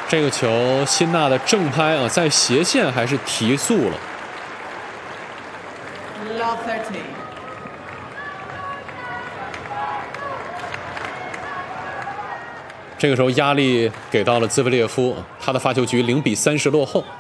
这个球，辛纳的正拍啊，在斜线还是提速了。这个时候压力给到了兹维列夫，他的发球局0比30落后。